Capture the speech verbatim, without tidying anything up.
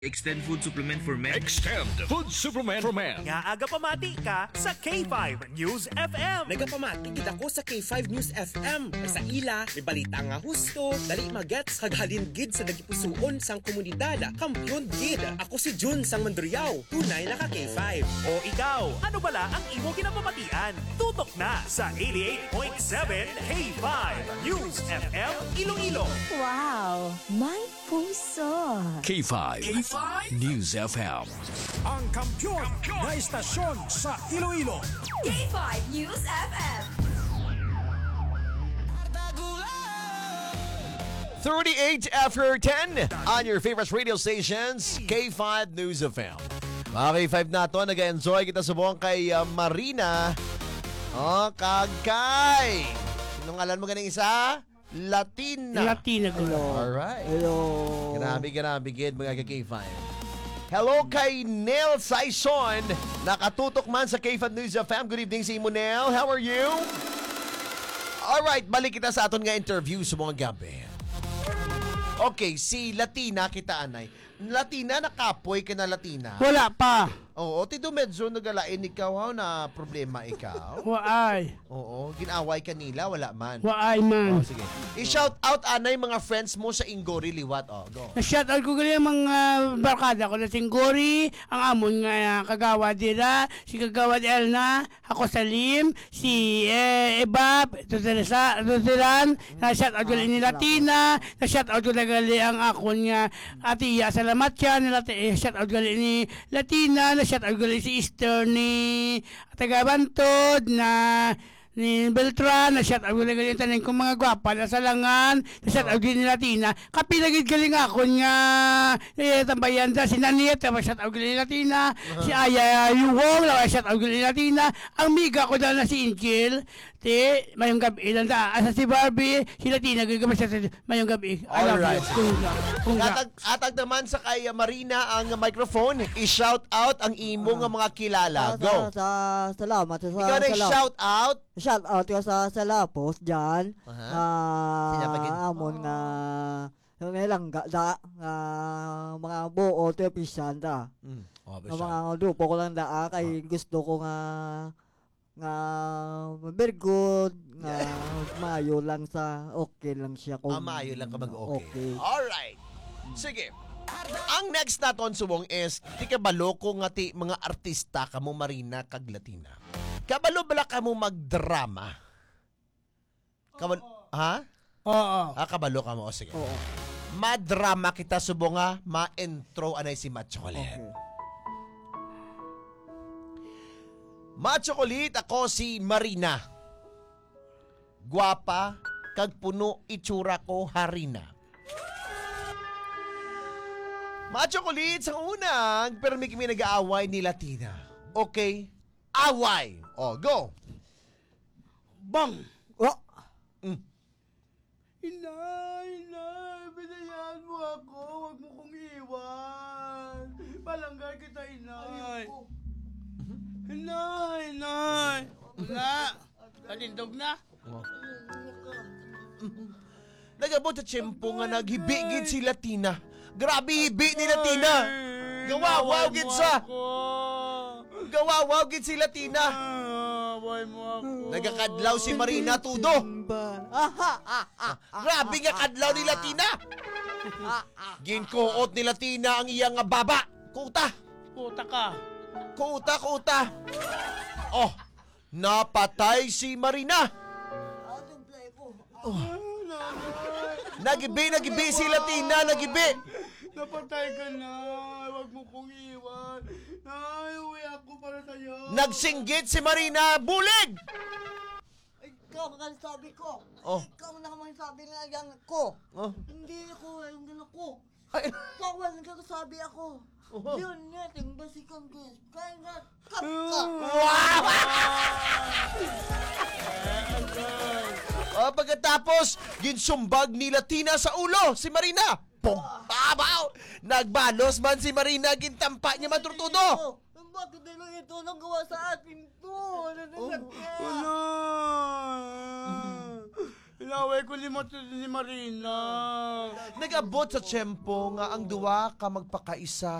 Extend food supplement for men. Extend food supplement for men. Nga aga pamati ka sa K five News F M. Nagapamati gid ako sa K five News F M. Sa ila, may balita nga husto, dali magets kaghalin gid sa dagipusoon sang komunidad. Kampiyon gid. Ako si Jun sang Mandriao. Tunay na ka K five. O ikaw, ano bala ang imo ginapamatian? Tutok na sa eighty-eight point seven K five News F M Iloilo. Wow, may puso. K five, K five News F M. Ang kampiyon na istasyon sa Iloilo. K five News F M. thirty-eight after ten on your favorite radio stations, K five News F M. Mga K five na to, nag-enjoy kita subukan kay uh, Marina. Oh, kagkay. Sinong alam mo ganing isa? Latina. Latina ko. Alright. Hello. Grabe, grabe, gid mga K five. Hello kay Nel Saison. Nakatutok man sa K five News F M. Good evening sa imo, Nel. How are you? Alright, balik kita sa aton nga interview sa mga gabi. Okay, si Latina kita, anay. Latina, nakapoy ka na Latina? Wala pa. Oo, tido medyo nagalain ikaw, ha, na problema ikaw. Waay. Oo, ginaway ka nila, wala man. Waay man. Oh, sige. I-shout out, anay, mga friends mo sa Inggori, Liwat. Oh, go. Na-shout out ko gali ang mga barkada ko na Singgori, ang amon nga uh, kagawa dira, si kagawa di Elna, ako Salim, si eh, Ebab, ito Teresa, ito Tiran, na-shout out gali ni Latina, na-shout out ko na gali ang akon nga atiya, salamat siya, na-shout out gali ni Latina, na-shout out gali si Easter ni Tagabantod, na ni Beltran, na shout out galing galing tanin kong mga gwapa na salangan, na shout out galing Latina, kapilagid galing ako nga eh, tambayan da si Naniet, na shout out galing Latina, si Aya Yuwong, na shout out galing Latina, ang miga ko dahil na si Angel, ti mayong gabi lang da, asa si Barbie, si Latina, gagawin siya mayong gabi. Alright. Kunga. Atag, atag naman sa kay Marina ang microphone, i-shout out ang imo nga mga kilala. Go. Sa, sa, salamat. Sa, Ikaw na i-shout out. Shout out ko sa sa Lapos dyan. Aha. Ah, Sinapagin. amon nga yung langga da nga mga buo to pisan da. Mm. Oh, Nga mga dupo ko lang da kay gusto ko nga nga very good nga mayo lang sa okay lang siya kung Ah, maayo lang ka mag-okay. Okay. Alright. Sige. Ang next naton subong is ti kabalo ko nga ti mga artista kamo Marina kag Latina. Kabalo bala kamo magdrama? Kabalo, ha? Oo. Ah, kabalo ka mo. O, sige. Oo. Madrama kita subong nga ma-intro anay si Machocolate. Okay. Machocolate, ako si Marina. Guwapa, kag puno itsura ko harina. Machocolate, sa unang, pero may kami nag-aaway ni Latina. Okay? Away. O, go. Bang! Oh, Mm. Inay, inay, binayan mo ako, wag mo kong iwan. Palanggar kita, inay. Inay, inay. Nga, kalindog na. Nagabot sa tiyempo nga naghibigid si Latina. Grabe hibi ni Latina. Gawawaw gid sa. Gawawaw gid si Latina. Away mo ako. Nagakadlaw si Marina tudo. Grabe nga kadlaw ni Latina. Ginkuot ni Latina ang iyang nga baba. Kuta. Puta ka. Kuta, kuta. Oh, napatay si Marina. Oh. Nagibi, nagibi si Latina, nagibi. Napatay ka na. Wag mo kong iwan. Nay, uwi ako para sa'yo. Nagsinggit si Marina, bulig. ikaw ang sabi ko. Oh. Ikaw naman sabi nga yan ko. Oh. Hindi ako, yung gano'n ko. Ay, Ikaw ang nagsasabi ako. Oh. Yun nga, ting basikan ko. Kaya nga, cut ka. wow! Oh, pagkatapos, ginsumbag ni Latina sa ulo si Marina. Pong! Babaw! Nagbalos man si Marina, gintampa niya matutudo. Oh, bakit nila ito nagawa sa akin to? Ano na Wala. Laway ko lima to ni Marina. Nag-abot sa tiyempo nga ang duwa ka magpakaisa